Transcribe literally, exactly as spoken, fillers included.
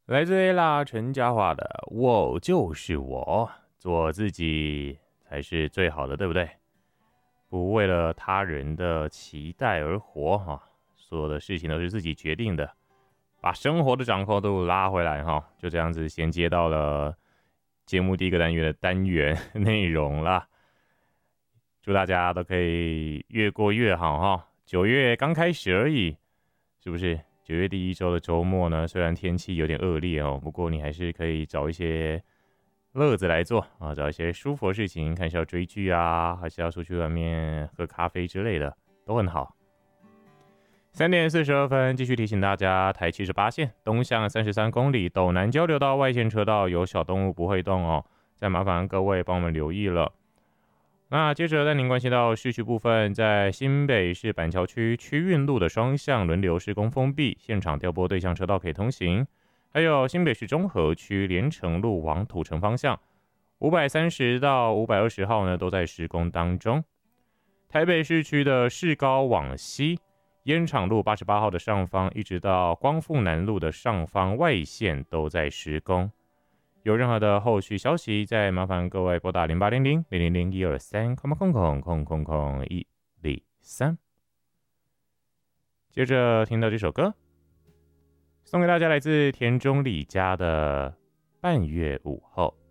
来自 ella 陈嘉桦的我就是我，做自己才是最好的，对不对？不为了他人的期待而活哈，所有的事情都是自己决定的，把生活的掌控度拉回来哈，就这样子衔接到了节目第一个单元的单元内容啦。祝大家都可以越过越好哈，九月刚开始而已，是不是？九月第一周的周末呢，虽然天气有点恶劣哦，不过你还是可以找一些乐子来做啊，找一些舒服的事情，看是要追剧啊，还是要出去外面喝咖啡之类的，都很好。三点四十二分，继续提醒大家，台七十八线东向三十三公里，斗南交流道外线车道有小动物不会动哦，再麻烦各位帮我们留意了。那接着带您关心到市区部分，在新北市板桥区区运路的双向轮流施工封闭，现场调拨对向车道可以通行。还有新北市中和区连城路往土城方向五百三十到五百二十号呢都在施工当中。台北市区的市高往西烟厂路八十八号的上方一直到光复南路的上方外线都在施工。有任何的后续消息，再麻烦各位拨打零八零零零零零一二三空空空空空空一零三。接着听到这首歌，送给大家来自田中里佳的《半月午后》。